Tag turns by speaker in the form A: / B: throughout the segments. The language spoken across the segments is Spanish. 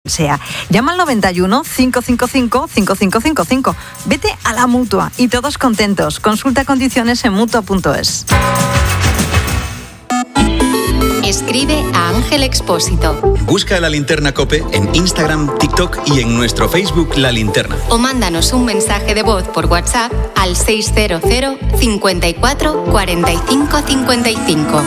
A: sea. Llama al 91 555 5555. Vete a la Mutua y todos contentos. Consulta condiciones en Mutua.es.
B: Escribe a Ángel Expósito.
C: Busca La Linterna COPE en Instagram, TikTok y en nuestro Facebook La Linterna.
B: O mándanos un mensaje de voz por WhatsApp al 600 54 45 55.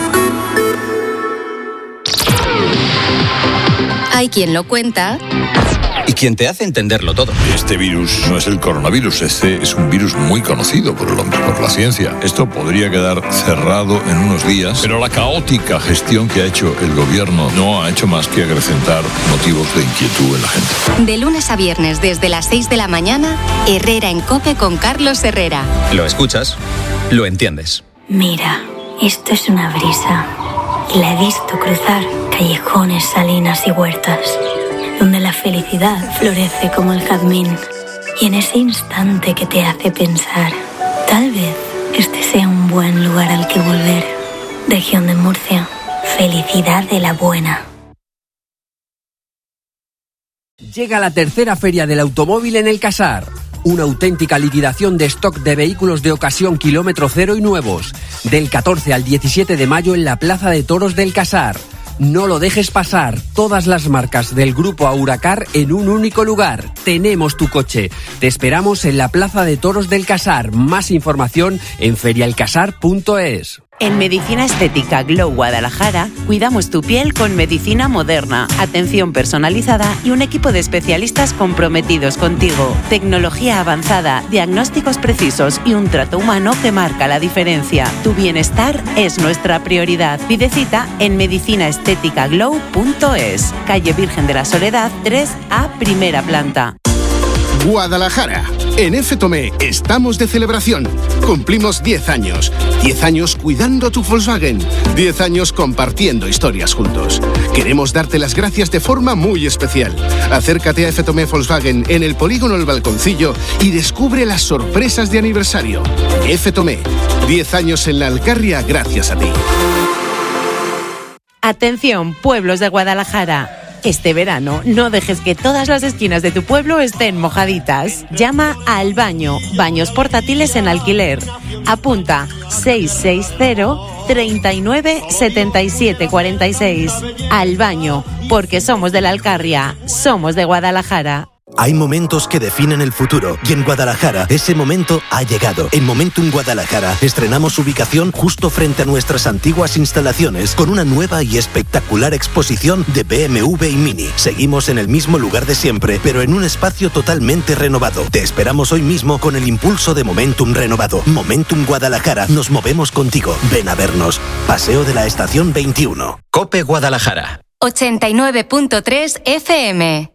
B: Hay quien lo cuenta
C: Y quien te hace entenderlo todo.
D: Este virus no es el coronavirus, este es un virus muy conocido por el hombre, por la ciencia. Esto podría quedar cerrado en unos días, pero la caótica gestión que ha hecho el gobierno no ha hecho más que acrecentar motivos de inquietud en la gente.
B: De lunes a viernes desde las 6 de la mañana, Herrera en COPE con Carlos Herrera.
C: Lo escuchas, lo entiendes.
E: Mira, esto es una brisa y la he visto cruzar callejones, salinas y huertas, donde la felicidad florece como el jazmín. Y en ese instante que te hace pensar, tal vez este sea un buen lugar al que volver. Región de Murcia, felicidad de la buena.
F: Llega la tercera Feria del Automóvil en el Casar. Una auténtica liquidación de stock de vehículos de ocasión kilómetro cero y nuevos. Del 14 al 17 de mayo en la Plaza de Toros del Casar. No lo dejes pasar. Todas las marcas del grupo Auracar en un único lugar. Tenemos tu coche. Te esperamos en la Plaza de Toros del Casar. Más información en ferialcasar.es.
G: En Medicina Estética Glow Guadalajara cuidamos tu piel con medicina moderna, atención personalizada y un equipo de especialistas comprometidos contigo. Tecnología avanzada, diagnósticos precisos y un trato humano que marca la diferencia. Tu bienestar es nuestra prioridad. Pide cita en medicinaestéticaglow.es, calle Virgen de la Soledad 3A, primera planta.
H: Guadalajara. En F. Tomé estamos de celebración. Cumplimos 10 años. 10 años cuidando tu Volkswagen. 10 años compartiendo historias juntos. Queremos darte las gracias de forma muy especial. Acércate a F. Tomé Volkswagen en el polígono El Balconcillo y descubre las sorpresas de aniversario. F. Tomé. 10 años en la Alcarria gracias a ti.
G: Atención, pueblos de Guadalajara. Este verano no dejes que todas las esquinas de tu pueblo estén mojaditas. Llama a Al Baño, baños portátiles en alquiler. Apunta 660 39 77 46. Al Baño, porque somos de la Alcarria, somos de Guadalajara.
I: Hay momentos que definen el futuro y en Guadalajara ese momento ha llegado. En Momentum Guadalajara estrenamos ubicación justo frente a nuestras antiguas instalaciones con una nueva y espectacular exposición de BMW y Mini. Seguimos en el mismo lugar de siempre, pero en un espacio totalmente renovado. Te esperamos hoy mismo con el impulso de Momentum renovado. Momentum Guadalajara, nos movemos contigo. Ven a vernos. Paseo de la Estación 21.
C: COPE Guadalajara.
B: 89.3 FM.